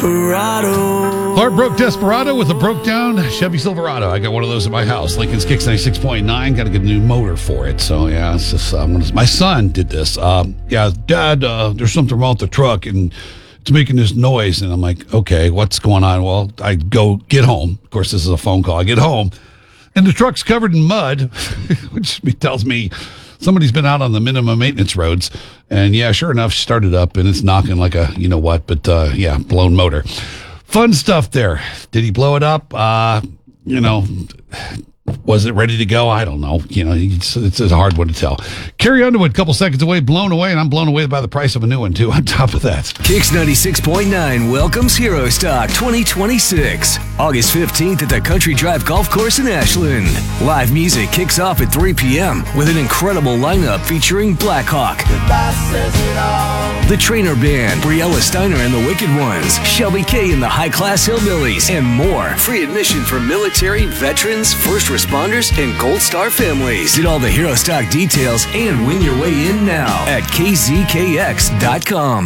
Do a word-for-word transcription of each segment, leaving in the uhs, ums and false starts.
Desperado. Heart broke Desperado with a broke down Chevy Silverado. I got one of those at my house. Lincoln's Kicks ninety-six point nine. Got to get a new motor for it. So, yeah, it's just, uh, my son did this. Um, yeah, Dad, uh, there's something wrong with the truck, and it's making this noise. And I'm like, okay, what's going on? Well, I go get home. Of course, this is a phone call. I get home, and the truck's covered in mud, which tells me somebody's been out on the minimum maintenance roads. And, yeah, sure enough, she started up, and it's knocking like a you know what. But, uh, yeah, blown motor. Fun stuff there. Did he blow it up? Uh, you know, was it ready to go? I don't know. You know, it's, it's a hard one to tell. Carrie Underwood, a couple seconds away, blown away, and I'm blown away by the price of a new one, too, on top of that. Kicks ninety-six point nine welcomes Hero Stock twenty twenty-six. August fifteenth at the Country Drive Golf Course in Ashland. Live music kicks off at three p.m. with an incredible lineup featuring Blackhawk, the Trainer Band, Briella Steiner and the Wicked Ones, Shelby K and the High Class Hillbillies, and more. Free admission for military, veterans, first responders, and Gold Star families. Get all the Hero Stock details and win your way in now at k z k x dot com.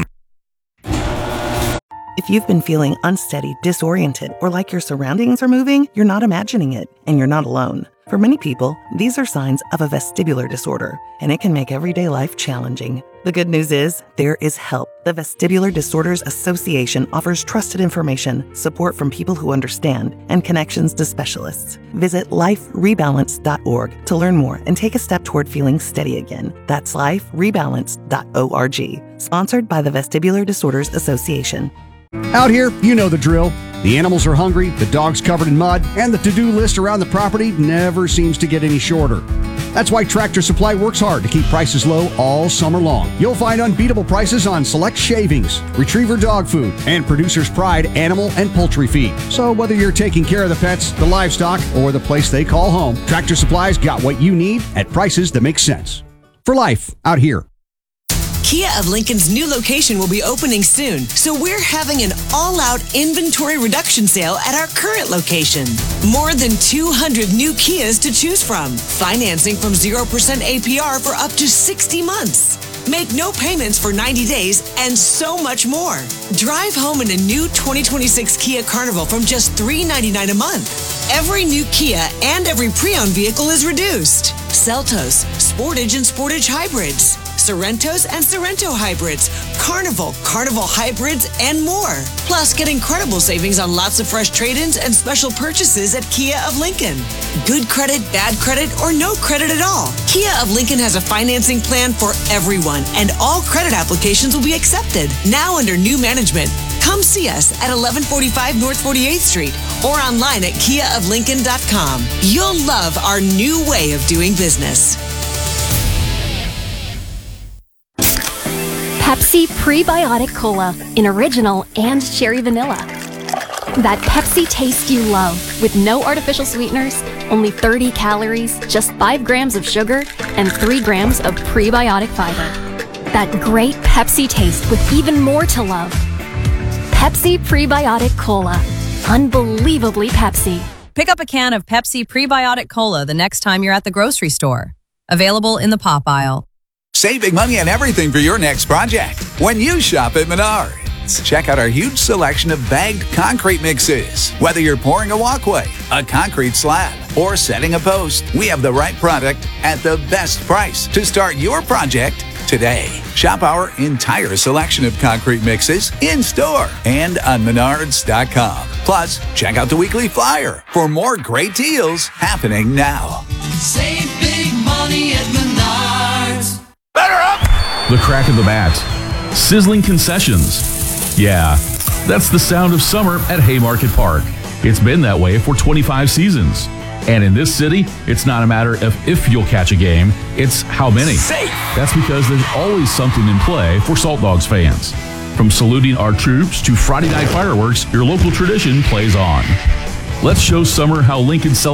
If you've been feeling unsteady, disoriented, or like your surroundings are moving, you're not imagining it, and you're not alone. For many people, these are signs of a vestibular disorder, and it can make everyday life challenging. The good news is, there is help. The Vestibular Disorders Association offers trusted information, support from people who understand, and connections to specialists. Visit life rebalance dot org to learn more and take a step toward feeling steady again. That's life rebalance dot org. Sponsored by the Vestibular Disorders Association. Out here, you know the drill. The animals are hungry, the dog's covered in mud, and the to-do list around the property never seems to get any shorter. That's why Tractor Supply works hard to keep prices low all summer long. You'll find unbeatable prices on select shavings, retriever dog food, and Producer's Pride animal and poultry feed. So whether you're taking care of the pets, the livestock, or the place they call home, Tractor Supply's got what you need at prices that make sense. For life, out here. Kia of Lincoln's new location will be opening soon, so we're having an all-out inventory reduction sale at our current location. More than two hundred new Kias to choose from. Financing from zero percent A P R for up to sixty months. Make no payments for ninety days, and so much more. Drive home in a new twenty twenty-six Kia Carnival from just three hundred ninety-nine dollars a month. Every new Kia and every pre-owned vehicle is reduced. Seltos, Sportage and Sportage Hybrids, Sorrentos and Sorrento Hybrids, Carnival, Carnival Hybrids, and more. Plus, get incredible savings on lots of fresh trade-ins and special purchases at Kia of Lincoln. Good credit, bad credit, or no credit at all. Kia of Lincoln has a financing plan for everyone, and all credit applications will be accepted. Now under new management. Come see us at eleven forty-five North forty-eighth Street or online at kia of lincoln dot com. You'll love our new way of doing business. Pepsi Prebiotic Cola in original and cherry vanilla. That Pepsi taste you love with no artificial sweeteners, only thirty calories, just five grams of sugar, and three grams of prebiotic fiber. That great Pepsi taste with even more to love. Pepsi Prebiotic Cola. Unbelievably Pepsi. Pick up a can of Pepsi Prebiotic Cola the next time you're at the grocery store. Available in the pop aisle. Save big money on everything for your next project when you shop at Menards. Check out our huge selection of bagged concrete mixes. Whether you're pouring a walkway, a concrete slab, or setting a post, we have the right product at the best price to start your project today. Shop our entire selection of concrete mixes in-store and on menards dot com. Plus, check out the weekly flyer for more great deals happening now. Save big money at Menards. Better up! The crack of the bat. Sizzling concessions. Yeah, that's the sound of summer at Haymarket Park. It's been that way for twenty-five seasons. And in this city, it's not a matter of if you'll catch a game, it's how many. Safe. That's because there's always something in play for Salt Dogs fans. From saluting our troops to Friday night fireworks, your local tradition plays on. Let's show summer how Lincoln celebrates